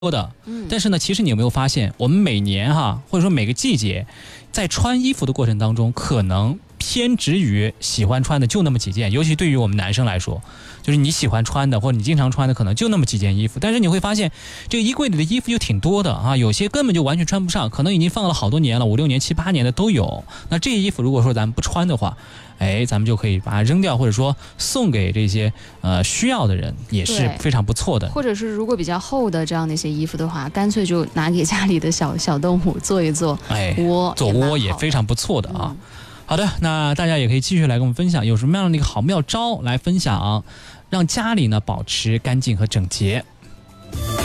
的。但是呢，其实你有没有发现，我们每年或者说每个季节，在穿衣服的过程当中，可能偏执于喜欢穿的就那么几件，尤其对于我们男生来说，就是你喜欢穿的或者你经常穿的可能就那么几件衣服，但是你会发现这个衣柜里的衣服又挺多的有些根本就完全穿不上，可能已经放了好多年了，5、6年、7、8年的都有。那这些衣服如果说咱们不穿的话，咱们就可以把它扔掉，或者说送给这些需要的人，也是非常不错的。 或者是如果比较厚的这样的一些衣服的话，干脆就拿给家里的小动物做一做窝， 做窝也非常不错的好的，那大家也可以继续来跟我们分享有什么样的一个好妙招来分享，让家里呢保持干净和整洁。